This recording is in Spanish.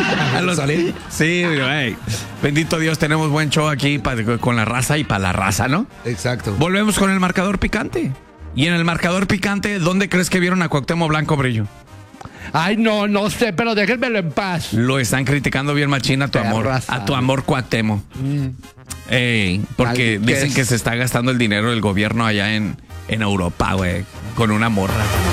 Sí, güey. Bendito Dios, tenemos buen show aquí con la raza y para la raza, ¿no? Exacto. Volvemos con el marcador picante. Y en el marcador picante, ¿dónde crees que vieron a Cuauhtémoc Blanco, Brillo? Ay, no sé, pero déjenmelo en paz. Lo están criticando bien machín a tu amor. A tu amor Cuauhtémoc. Porque dicen que se está gastando el dinero del gobierno allá en Europa, güey. Con una morra.